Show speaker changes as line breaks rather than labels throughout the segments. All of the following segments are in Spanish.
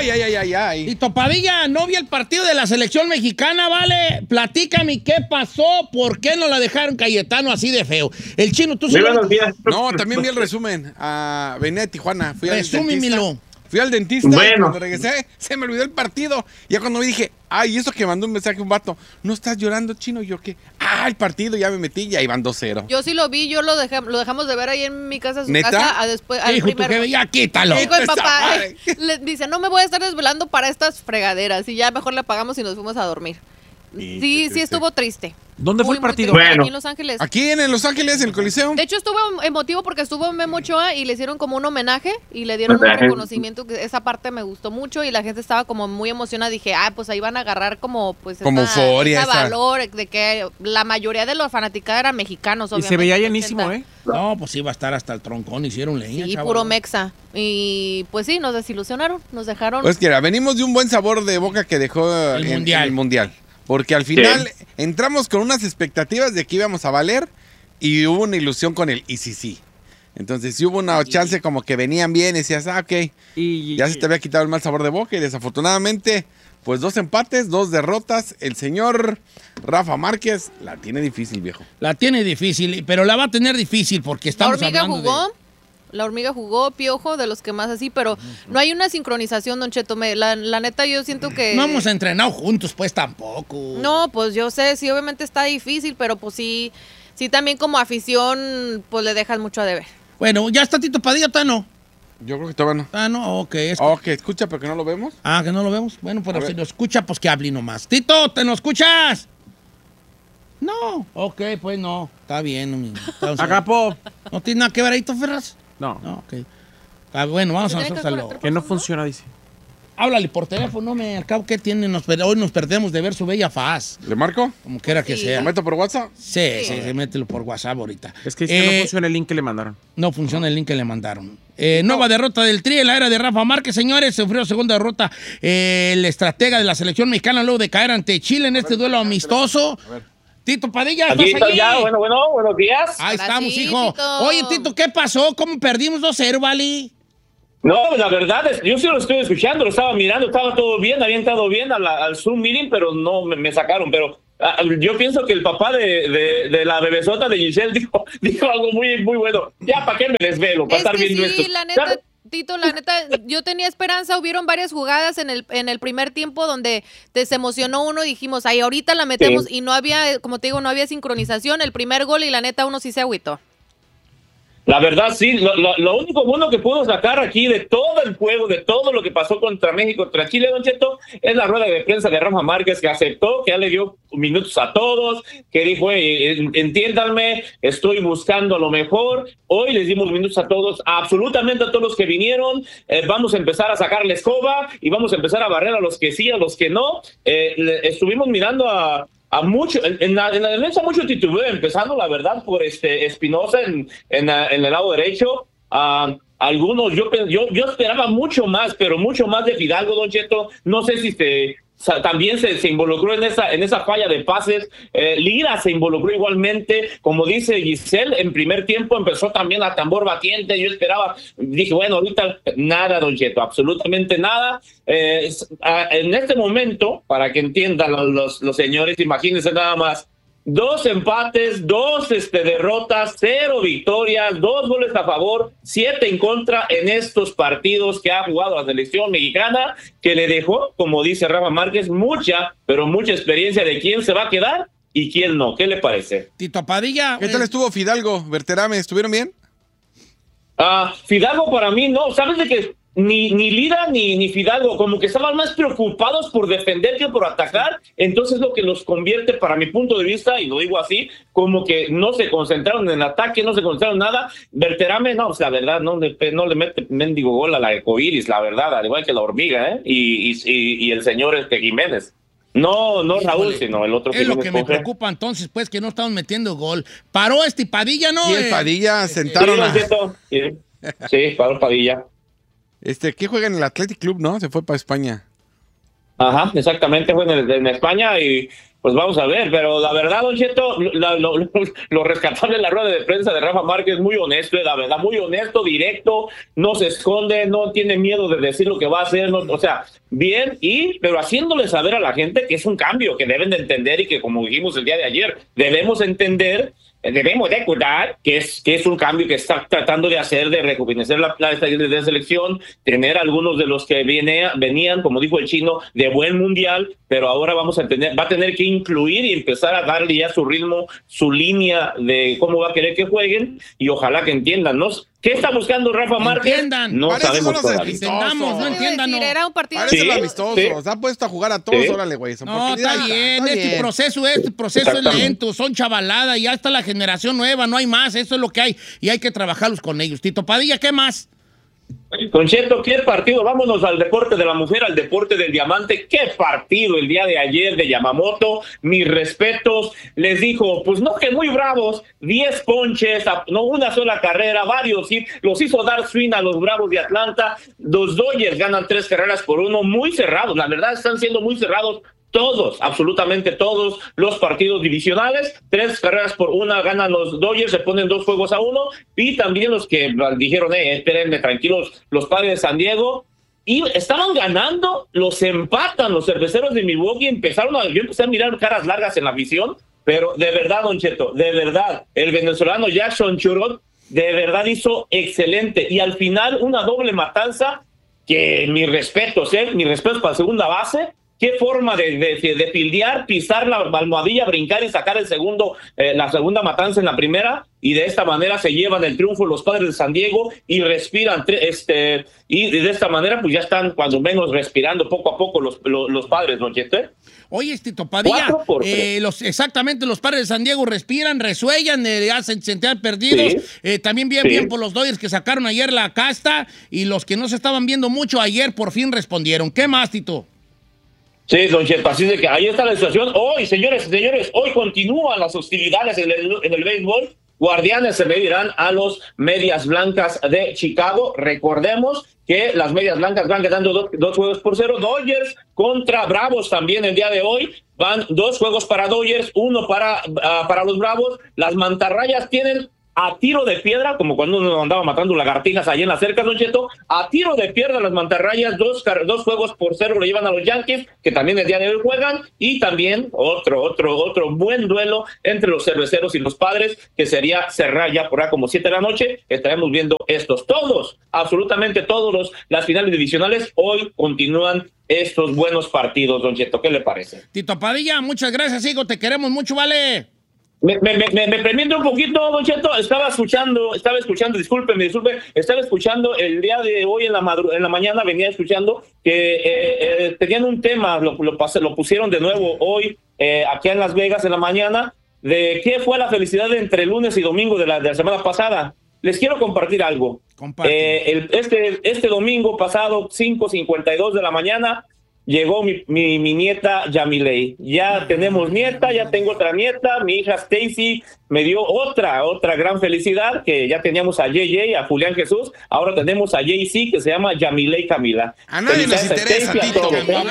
Ay, ay, ay, ay, ay.
Y Topadilla, no vi el partido de la selección mexicana, ¿vale? Platícame qué pasó, por qué no la dejaron Cayetano así de feo. El Chino, tú sí.
No, también vi el resumen. Venía de Tijuana.
Resúmimelo.
Fui al dentista y cuando regresé se me olvidó el partido. Y ya cuando me dije, ay, eso que mandó un mensaje un vato, ¿no estás llorando, Chino? Y yo, ¿qué? Ah, el partido, ya me metí y ahí van 2-0.
Yo sí lo vi, lo dejamos de ver ahí en mi casa,
¿Neta?
casa, después, al
Hijo,
primero.
que ya quítalo.
Dijo el papá, le dice, no me voy a estar desvelando para estas fregaderas, y ya mejor le apagamos y nos fuimos a dormir. Sí, estuvo triste.
¿Dónde fue el partido?
Bueno. Aquí en Los Ángeles.
Aquí en Los Ángeles, en el Coliseo.
De hecho, estuvo emotivo porque estuvo Memo Ochoa y le hicieron como un homenaje y le dieron un reconocimiento. Que esa parte me gustó mucho y la gente estaba como muy emocionada. Dije, pues ahí van a agarrar como
euforia,
ese valor de que la mayoría de los fanaticados eran mexicanos, obviamente.
Y se veía llenísimo, ¿eh?
No, pues iba a estar hasta el troncón, hicieron leña.
Sí,
chaval.
puro mexa. Y pues sí, nos desilusionaron, nos dejaron.
Pues que venimos de un buen sabor de boca que dejó en el Mundial. Porque al final entramos con unas expectativas de que íbamos a valer y hubo una ilusión con el sí. Entonces sí hubo una chance como que venían bien y decías, ok, ya se te había quitado el mal sabor de boca y desafortunadamente, pues 2 empates, 2 derrotas. El señor Rafa Márquez la tiene difícil, viejo.
La tiene difícil, pero la va a tener difícil porque estamos hablando
La hormiga jugó, Piojo, de los que más así, pero no hay una sincronización, Don Cheto. La neta, yo siento que...
No hemos entrenado juntos, pues, tampoco.
No, pues yo sé, sí, obviamente está difícil, pero pues sí también como afición, pues le dejas mucho a deber.
Bueno, ¿ya está Tito Padilla, todavía no?
Yo creo que todavía no.
No, ok.
Ok, escucha, pero que no lo vemos.
Que no lo vemos. Bueno, pero si lo escucha, pues que hable nomás. Tito, ¿te nos escuchas? No. Ok, pues no. Está bien.
Agapo.
¿No tiene nada que ver ahí, Ferraz?
No.
Ok. Bueno, vamos a hacerlo.
Que no funciona, dice.
Háblale por teléfono, al cabo que tiene, hoy nos perdemos de ver su bella faz.
¿Le marco?
Como quiera que sea.
¿Lo meto por WhatsApp?
Sí, mételo por WhatsApp ahorita.
Es que no funciona el link que le mandaron.
No funciona el link que le mandaron. Nueva derrota del Tri en la era de Rafa Márquez, señores. Sufrió segunda derrota el estratega de la selección mexicana luego de caer ante Chile en este duelo amistoso. Tito Padilla, ¿estás
aquí
allí?
Ya, buenos días.
Ahí estamos, hijo. Tito. Oye, Tito, ¿qué pasó? ¿Cómo perdimos 2-0, Vali?
No, la verdad es, yo sí lo estoy escuchando, lo estaba mirando, estaba todo bien, había entrado bien al Zoom meeting, pero no me sacaron. Pero yo pienso que el papá de la bebesota de Giselle dijo algo muy, muy bueno. Ya, ¿para qué me desvelo? Para estar viendo esto.
La neta, Tito, la neta, yo tenía esperanza. Hubieron varias jugadas en el primer tiempo donde se emocionó uno y dijimos, ay, ahorita la metemos. Sí. Y no había, como te digo, no había sincronización. El primer gol y la neta uno sí se agüitó.
La verdad, sí, lo único bueno que pudo sacar aquí de todo el juego, de todo lo que pasó contra México, contra Chile, Don Cheto, es la rueda de prensa de Rafa Márquez, que aceptó, que ya le dio minutos a todos, que dijo, entiéndanme, estoy buscando lo mejor. Hoy les dimos minutos a todos, absolutamente a todos los que vinieron. Vamos a empezar a sacar la escoba y vamos a empezar a barrer a los que sí, a los que no. Estuvimos mirando a mucho, en la defensa mucho titubeo, empezando la verdad por Espinosa en el lado derecho. Algunos, yo esperaba mucho más, pero mucho más de Fidalgo, Don Cheto. No sé si también se involucró en esa falla de pases. Lira se involucró igualmente, como dice Giselle, en primer tiempo empezó también a tambor batiente. Yo esperaba, dije, bueno, ahorita nada, Don Cheto, absolutamente nada. En este momento, para que entiendan los señores, imagínense nada más, 2 empates, 2 derrotas, 0 victorias, 2 goles a favor, 7 en contra en estos partidos que ha jugado la selección mexicana, que le dejó, como dice Rafa Márquez, mucha, pero mucha experiencia de quién se va a quedar y quién no. ¿Qué le parece?
Tito Padilla.
¿Qué tal estuvo Fidalgo, Berterame? ¿Estuvieron bien?
Fidalgo para mí no, ¿sabes de qué? Ni Lira ni Fidalgo, como que estaban más preocupados por defender que por atacar. Entonces lo que los convierte, para mi punto de vista, y lo digo así, como que no se concentraron en el ataque, no se concentraron en nada. Berterame, no, la verdad, no le mete mendigo gol a la arcoíris, la verdad, al igual que la hormiga, y el señor Jiménez. No Raúl, sino el otro.
Es lo que me preocupa entonces, pues, que no estamos metiendo gol. Paró Padilla, ¿no?
Sí, el Padilla, sentaron
Sí, paró Padilla.
¿Qué juega en el Athletic Club, no? Se fue para España.
Ajá, exactamente, fue en España y Pues vamos a ver, pero la verdad, Don Cheto, lo rescatable de la rueda de prensa de Rafa Márquez, muy honesto, la verdad, muy honesto, directo, no se esconde, no tiene miedo de decir lo que va a hacer, no, o sea, bien, pero haciéndole saber a la gente que es un cambio, que deben de entender y que, como dijimos el día de ayer, debemos entender, debemos de cuidar que es un cambio que está tratando de hacer, de rejuvenecer la de selección, tener algunos de los que venían, como dijo el chino, de buen mundial, pero ahora va a tener que incluir y empezar a darle ya su ritmo, su línea de cómo va a querer que jueguen, y ojalá que entiendan, ¿no? ¿Qué está buscando Rafa Márquez?
Entiendan.
No sabemos todavía.
Entendamos, no entiendan. No.
Era un partido.
Parece amistoso. Se ha puesto a jugar a todos. Órale, güey.
No, está bien. Este proceso es lento. Son chavalada. Ya está la generación nueva. No hay más. Eso es lo que hay. Y hay que trabajarlos con ellos. Tito Padilla, ¿qué más?
Don Cheto, ¿qué partido? Vámonos al deporte de la mujer, al deporte del diamante. ¿Qué partido el día de ayer de Yamamoto? Mis respetos. Les dijo, pues no, que muy bravos, 10 ponches, no una sola carrera, varios, sí, los hizo dar swing a los Bravos de Atlanta. Los Dodgers ganan 3 carreras por 1, muy cerrados. La verdad, están siendo muy cerrados. Todos, absolutamente todos los partidos divisionales, 3 carreras por 1 ganan los Dodgers, se ponen 2 juegos a 1, y también los que dijeron, espérenme tranquilos, los Padres de San Diego, y estaban ganando, los empatan los Cerveceros de Milwaukee, yo empecé a mirar caras largas en la visión, pero de verdad, Don Cheto, de verdad, el venezolano Jackson Chirot, de verdad hizo excelente, y al final una doble matanza, que mis respetos para la segunda base. Qué forma de fildear, pisar la almohadilla, brincar y sacar la segunda matanza en la primera, y de esta manera se llevan el triunfo los Padres de San Diego y respiran, y de esta manera pues ya están cuando menos respirando poco a poco los Padres, ¿no, Chete?
Oye, Tito Padilla, exactamente, los Padres de San Diego respiran, resuellan, hacen sentir perdidos, sí. También bien por los Dodgers que sacaron ayer la casta, y los que no se estaban viendo mucho ayer por fin respondieron. ¿Qué más, Tito?
Sí, Don Cheto, así de que ahí está la situación. Hoy, señores, hoy continúan las hostilidades en el béisbol. Guardianes se medirán a los Medias Blancas de Chicago. Recordemos que las Medias Blancas van ganando 2 juegos por 0. Dodgers contra Bravos también el día de hoy. Van 2 juegos para Dodgers, 1 para los Bravos. Las mantarrayas tienen a tiro de piedra, como cuando uno andaba matando lagartijas allá en la cerca, Don Cheto, a tiro de piedra las mantarrayas, 2 juegos por 0 lo llevan a los Yankees, que también el día de hoy juegan, y también otro buen duelo entre los Cerveceros y los Padres, que sería cerrar ya por ahí como 7 de la noche. Estaremos viendo absolutamente todos las finales divisionales. Hoy continúan estos buenos partidos, Don Cheto, ¿qué le parece?
Tito Padilla, muchas gracias, hijo, te queremos mucho, vale.
Me permite un poquito, Don Cheto, estaba escuchando, disculpe, estaba escuchando el día de hoy en la mañana, venía escuchando que tenían un tema, lo pusieron de nuevo hoy aquí en Las Vegas en la mañana, de qué fue la felicidad entre lunes y domingo de la semana pasada. Les quiero compartir algo. Este domingo pasado, 5:52 de la mañana, llegó mi nieta Yamilei. Ya tenemos nieta, ya tengo otra nieta. Mi hija Stacy me dio otra gran felicidad, que ya teníamos a JJ, a Julián Jesús. Ahora tenemos a JC, que se llama Yamilei Camila.
A nadie nos interesa, Tito.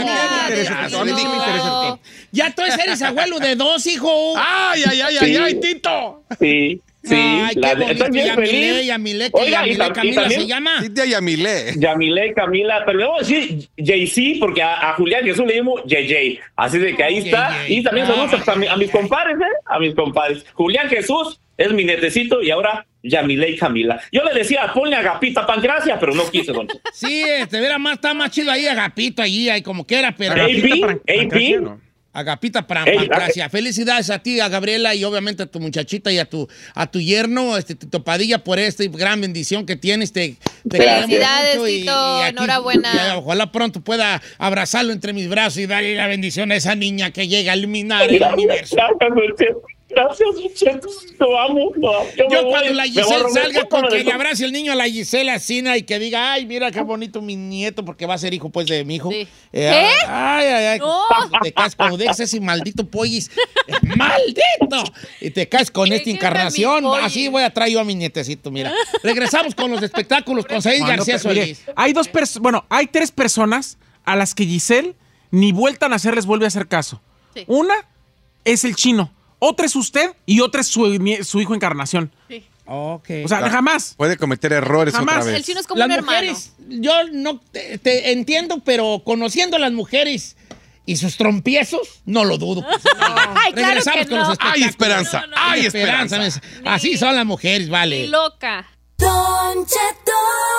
Ya tú eres abuelo de 2, hijo.
¡Ay, Tito!
Sí. Sí,
ay, estoy bien feliz. Yamilei Camila se llama.
Sí, tía Yamilei.
Yamilei Camila, pero le voy a decir JC porque a Julián Jesús le dimos JJ. Así de que ahí está. Y también saludos a mis compadres, A mis compadres. Julián Jesús es mi netecito y ahora Yamilei Camila. Yo le decía, ponle Agapita Pancracia, pero no quise, don. Sí,
está más chido ahí Agapito allí, ahí como quiera, pero.
AP.
Agapita Pancracia. Felicidades a ti, a Gabriela, y obviamente a tu muchachita y a tu yerno, Tito Padilla, por esta gran bendición que tienes.
Felicidades, Tito. Enhorabuena.
Ojalá pronto pueda abrazarlo entre mis brazos y darle la bendición a esa niña que llega a iluminar el universo.
Gracias, Cheto. Lo amo.
Yo cuando la Giselle salga con que le abrace el niño a la Giselle Asina y que diga, ay, mira qué bonito mi nieto, porque va a ser hijo, pues, de mi hijo.
Sí.
¿Qué? Ay. No. Te caes cuando dejes ese maldito pollis. ¡Maldito! Y te caes con esta encarnación. Así voy a traer yo a mi nietecito, mira. Regresamos con los espectáculos con Said García Solís.
Hay 3 personas a las que Giselle ni vuelta a nacer les vuelve a hacer caso. Sí. Una, es el chino. Otra es usted y otra es su hijo Encarnación.
Sí.
Okay.
O sea, jamás.
Puede cometer errores
Jamás.
otra vez.
El chino es como
Las
un hermano.
mujeres, yo no te entiendo, pero conociendo a las mujeres y sus trompiezos, no lo dudo.
Ay, claro
Regresamos
que
con los
no.
espectáculos.
Hay esperanza, hay
esperanza.
esperanza.
Así son las mujeres, vale.
Ni loca.
Don Cheto.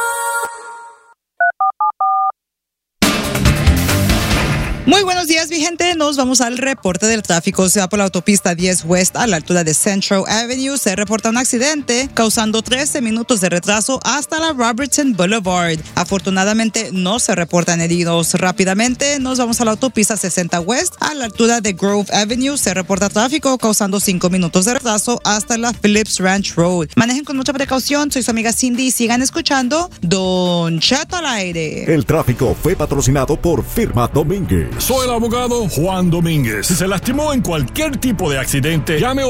Muy buenos días, mi gente. Nos vamos al reporte del tráfico. Se va por la autopista 10 West a la altura de Central Avenue. Se reporta un accidente causando 13 minutos de retraso hasta la Robertson Boulevard. Afortunadamente no se reportan heridos. Rápidamente nos vamos a la autopista 60 West a la altura de Grove Avenue. Se reporta tráfico causando 5 minutos de retraso hasta la Phillips Ranch Road. Manejen con mucha precaución. Soy su amiga Cindy y sigan escuchando Don Cheto al aire.
El tráfico fue patrocinado por Firma Domínguez.
Soy el abogado Juan Domínguez. Si se lastimó en cualquier tipo de accidente, llame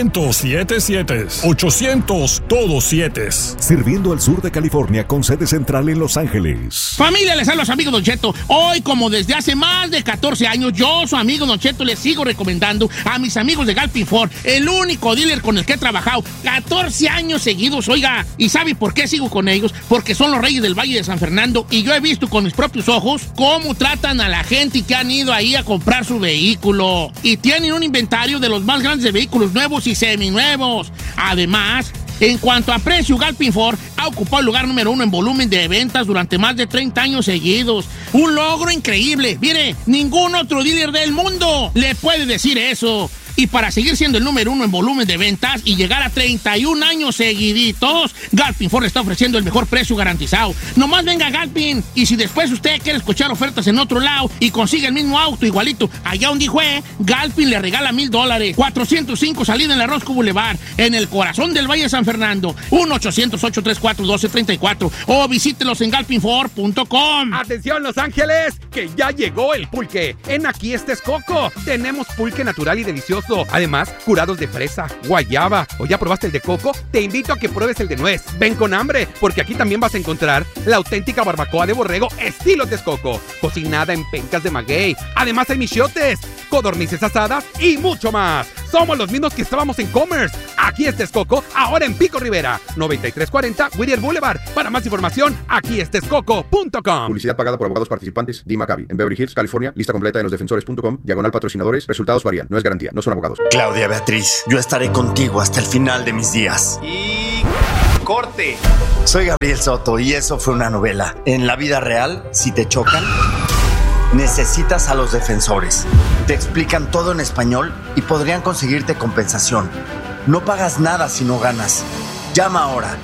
800-77. 800 todos 7.
Sirviendo al sur de California con sede central en Los Ángeles.
Familia, les hablo a los amigos Don Cheto. Hoy, como desde hace más de 14 años, yo, su amigo Don Cheto, les sigo recomendando a mis amigos de Galpin Ford, el único dealer con el que he trabajado 14 años seguidos, oiga. ¿Y sabe por qué sigo con ellos? Porque son los reyes del Valle de San Fernando y yo he visto con mis propios ojos cómo tratan a la gente que han ido ahí a comprar su vehículo. Y tienen un inventario de los más grandes de vehículos nuevos y seminuevos. Además, en cuanto a precio, Galpin Ford ha ocupado el lugar número 1 en volumen de ventas durante más de 30 años seguidos. Un logro increíble. Mire, ningún otro dealer del mundo le puede decir eso. Y para seguir siendo el número 1 en volumen de ventas y llegar a 31 años seguiditos, Galpin Ford está ofreciendo el mejor precio garantizado. Nomás venga a Galpin, y si después usted quiere escuchar ofertas en otro lado y consigue el mismo auto igualito allá donde fue, Galpin le regala $1,000. 405 salida en la Roscoe Boulevard, en el corazón del Valle de San Fernando. 1-800-834-1234 o visítelos en galpinford.com.
Atención Los Ángeles, que ya llegó el pulque. En Aquí Está Coco tenemos pulque natural y delicioso. Además, curados de fresa, guayaba. ¿O ya probaste el de coco? Te invito a que pruebes el de nuez. Ven con hambre, porque aquí también vas a encontrar la auténtica barbacoa de borrego estilo Texcoco, cocinada en pencas de maguey. Además hay michiotes, codornices asadas y mucho más. Somos los mismos que estábamos en Commerce. Aquí está Texcoco, ahora en Pico Rivera, 9340 Whittier Boulevard. Para más información, aquíestexcoco.com.
Publicidad pagada por abogados participantes. Di Maccabi, en Beverly Hills, California. Lista completa en losdefensores.com. /patrocinadores. Resultados varían. No es garantía. No son abogados.
Claudia Beatriz, yo estaré contigo hasta el final de mis días.
Y corte.
Soy Gabriel Soto y eso fue una novela. En la vida real, si te chocan, necesitas a los defensores. Te explican todo en español y podrían conseguirte compensación. No pagas nada si no ganas. Llama ahora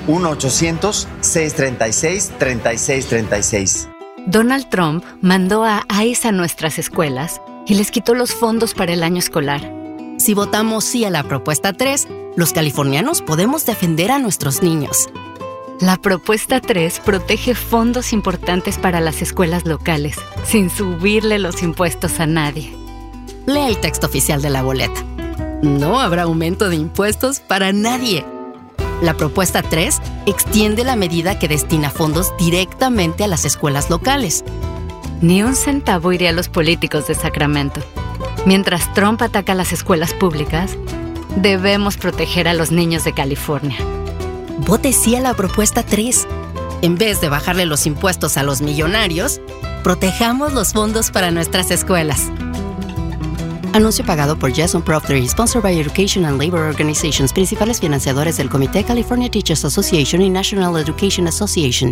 1-800-636-3636.
Donald Trump mandó a ICE a nuestras escuelas y les quitó los fondos para el año escolar. Si votamos sí a la propuesta 3, los californianos podemos defender a nuestros niños. La propuesta 3 protege fondos importantes para las escuelas locales, sin subirle los impuestos a nadie. Lea el texto oficial de la boleta. No habrá aumento de impuestos para nadie. La propuesta 3 extiende la medida que destina fondos directamente a las escuelas locales. Ni un centavo iría a los políticos de Sacramento. Mientras Trump ataca a las escuelas públicas, debemos proteger a los niños de California. Vote sí a la propuesta 3. En vez de bajarle los impuestos a los millonarios, protejamos los fondos para nuestras escuelas. Anuncio pagado por Jason Proctor y sponsored by Education and Labor Organizations, principales financiadores del Comité California Teachers Association y National Education Association.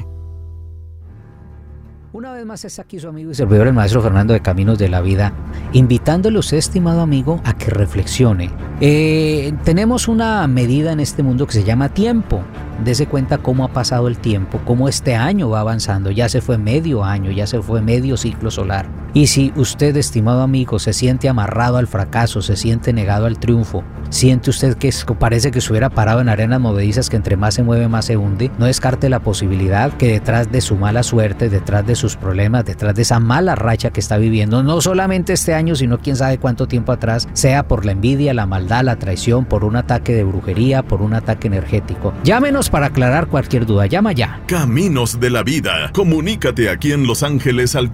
Una vez más es aquí su amigo y servidor el maestro Fernando de Caminos de la Vida, invitándole a usted, estimado amigo, a que reflexione. Tenemos una medida en este mundo que se llama tiempo. Dese cuenta cómo ha pasado el tiempo, cómo este año va avanzando. Ya se fue medio año, ya se fue medio ciclo solar. Y si usted, estimado amigo, se siente amarrado al fracaso, se siente negado al triunfo, siente usted que parece que se hubiera parado en arenas movedizas que entre más se mueve más se hunde, no descarte la posibilidad que detrás de su mala suerte, detrás de sus problemas, detrás de esa mala racha que está viviendo, no solamente este año, sino quién sabe cuánto tiempo atrás, sea por la envidia, la maldad, la traición, por un ataque de brujería, por un ataque energético. Llámenos estamos para aclarar cualquier duda. Llama ya.
Caminos de la Vida. Comunícate aquí en Los Ángeles al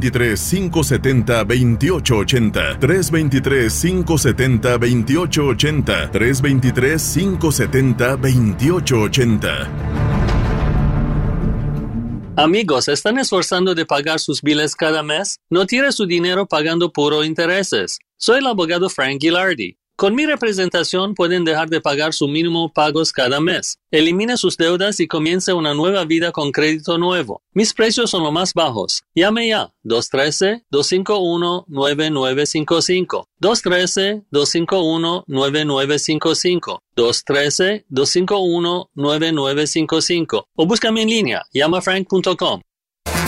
323-570-2880. 323-570-2880. 323-570-2880.
Amigos, ¿están esforzando de pagar sus biles cada mes? No tire su dinero pagando puro intereses. Soy el abogado Frank Gilardi. Con mi representación pueden dejar de pagar su mínimo pagos cada mes. Elimine sus deudas y comience una nueva vida con crédito nuevo. Mis precios son los más bajos. Llame ya. 213-251-9955. 213-251-9955. 213-251-9955. O búscame en línea. llamafrank.com.